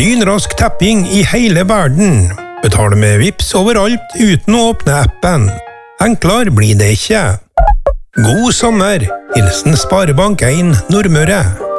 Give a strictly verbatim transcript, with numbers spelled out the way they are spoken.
Lynrask tapping i hele verden. Betale med Vips overalt uten å åpne appen. Enklere blir det ikke. God sommer! Hilsen Sparebank en Nordmøre.